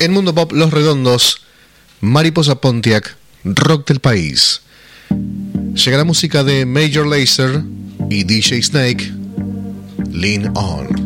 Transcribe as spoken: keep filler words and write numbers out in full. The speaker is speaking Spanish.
En Mundo Pop, Los Redondos, Mariposa Pontiac, Rock del País. Llega la música de Major Lazer y D J Snake, Lean On.